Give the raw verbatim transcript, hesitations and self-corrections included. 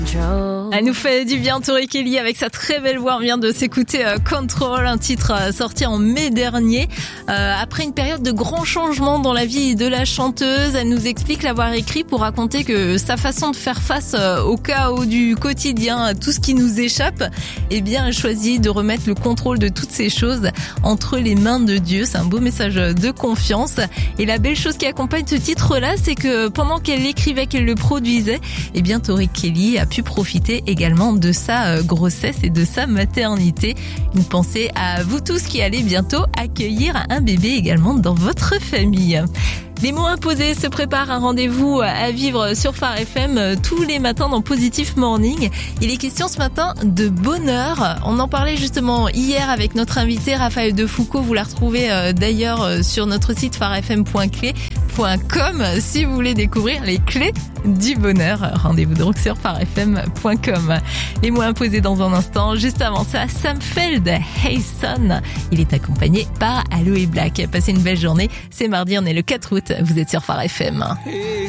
Elle nous fait du bien, Tori Kelly, avec sa très belle voix. On vient de s'écouter euh, Control, un titre euh, sorti en mai dernier. Euh, après une période de grands changements dans la vie de la chanteuse, elle nous explique l'avoir écrit pour raconter que sa façon de faire face euh, au chaos du quotidien, à tout ce qui nous échappe, eh bien, elle choisit de remettre le contrôle de toutes ces choses entre les mains de Dieu. C'est un beau message de confiance. Et la belle chose qui accompagne ce titre-là, c'est que pendant qu'elle l'écrivait, qu'elle le produisait, eh bien, Tori Kelly a pu profiter également de sa grossesse et de sa maternité. Une pensée à vous tous qui allez bientôt accueillir un bébé également dans votre famille. Les mots imposés se préparent un rendez-vous à vivre sur Phare F M tous les matins dans Positive Morning. Il est question ce matin de bonheur. On en parlait justement hier avec notre invité Raphaël Defoucault. Vous la retrouvez d'ailleurs sur notre site phare f m point clé point com si vous voulez découvrir les clés du bonheur. Rendez-vous donc sur phare f m point com. Les mots imposés dans un instant. Juste avant ça, Sam Feld, Hey Son. Il est accompagné par Aloe Black. Passez une belle journée. C'est mardi, on est le quatre août. Vous êtes sur Phare F M. Hey